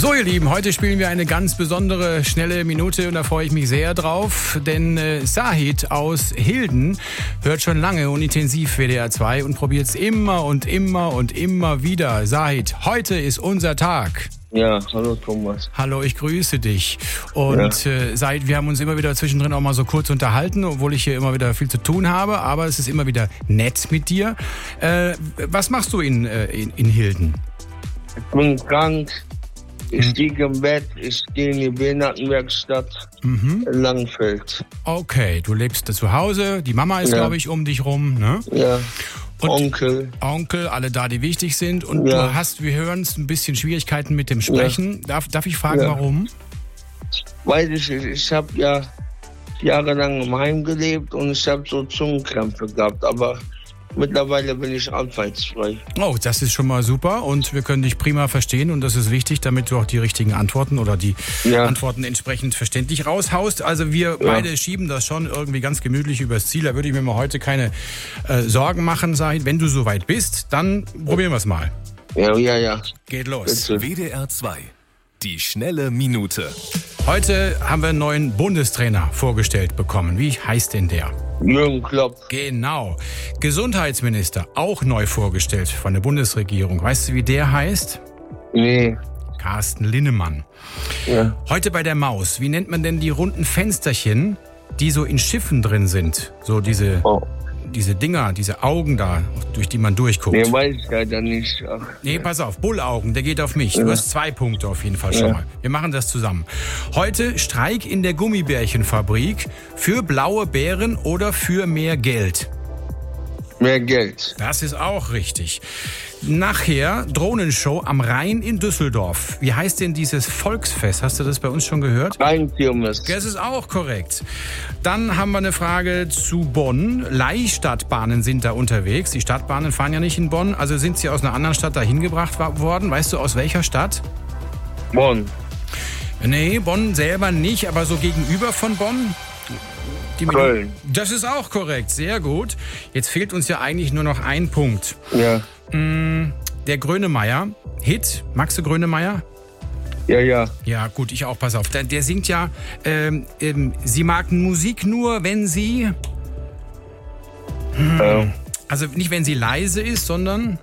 So, ihr Lieben, heute spielen wir eine ganz besondere, schnelle Minute und da freue ich mich sehr drauf, denn Sahid aus Hilden hört schon lange und intensiv WDR 2 und probiert es immer und immer und immer wieder. Sahid, heute ist unser Tag. Ja, hallo Thomas. Hallo, ich grüße dich. Und Sahid, wir haben uns immer wieder zwischendrin auch mal so kurz unterhalten, obwohl ich hier immer wieder viel zu tun habe, aber es ist immer wieder nett mit dir. Was machst du in Hilden? Ich bin krank. Ich liege im Bett, ich gehe in die Behindertenwerkstatt in Langenfeld. Okay, du lebst zu Hause, die Mama ist, glaube ich, um dich rum, ne? Ja, und Onkel, alle da, die wichtig sind. Und du hast, wir hören es, ein bisschen Schwierigkeiten mit dem Sprechen. Darf ich fragen, warum? Weiß ich nicht, ich habe ja jahrelang im Heim gelebt und ich habe so Zungenkrämpfe gehabt, aber mittlerweile bin ich anfallsfrei. Oh, das ist schon mal super und wir können dich prima verstehen und das ist wichtig, damit du auch die richtigen Antworten oder die Antworten entsprechend verständlich raushaust. Also wir beide schieben das schon irgendwie ganz gemütlich übers Ziel. Da würde ich mir mal heute keine Sorgen machen, Sahid. Wenn du soweit bist, dann probieren wir es mal. Ja. Geht los. Bitte. WDR 2, die schnelle Minute. Heute haben wir einen neuen Bundestrainer vorgestellt bekommen. Wie heißt denn der? Jürgen Klopp. Genau. Gesundheitsminister, auch neu vorgestellt von der Bundesregierung. Weißt du, wie der heißt? Nee. Carsten Linnemann. Ja. Heute bei der Maus. Wie nennt man denn die runden Fensterchen, die so in Schiffen drin sind? So diese Dinger, diese Augen da, durch die man durchguckt. Nee, weiß ich leider nicht. Ach. Nee, pass auf, Bullaugen, der geht auf mich. Du hast 2 Punkte auf jeden Fall schon mal. Wir machen das zusammen. Heute Streik in der Gummibärchenfabrik für blaue Bären oder für mehr Geld? Mehr Geld. Das ist auch richtig. Nachher Drohnenshow am Rhein in Düsseldorf. Wie heißt denn dieses Volksfest? Hast du das bei uns schon gehört? Rheinkirmes. Das ist auch korrekt. Dann haben wir eine Frage zu Bonn. Leihstadtbahnen sind da unterwegs. Die Stadtbahnen fahren ja nicht in Bonn, also sind sie aus einer anderen Stadt dahin gebracht worden. Weißt du, aus welcher Stadt? Bonn. Nee, Bonn selber nicht, aber so gegenüber von Bonn. Köln. Das ist auch korrekt, sehr gut. Jetzt fehlt uns ja eigentlich nur noch ein Punkt. Ja. Der Grönemeyer, Hit, magst du Grönemeyer? Ja. Ja, gut, ich auch, pass auf. Der singt ja, sie mag Musik nur, wenn sie... Also nicht, wenn sie leise ist, sondern...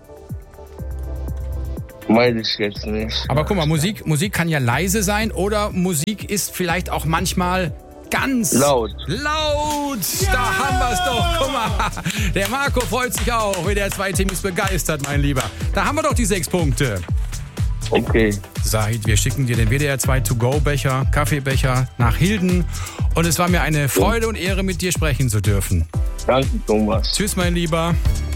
Weiß ich jetzt nicht. Aber guck mal, Musik kann ja leise sein oder Musik ist vielleicht auch manchmal... ganz laut. Ja! Da haben wir es doch. Guck mal, der Marco freut sich auch. WDR 2 Team ist begeistert, mein Lieber. Da haben wir doch die 6 Punkte. Okay. Sahid, wir schicken dir den WDR 2 To-Go-Becher, Kaffeebecher nach Hilden. Und es war mir eine Freude und Ehre, mit dir sprechen zu dürfen. Danke, Thomas. Tschüss, mein Lieber.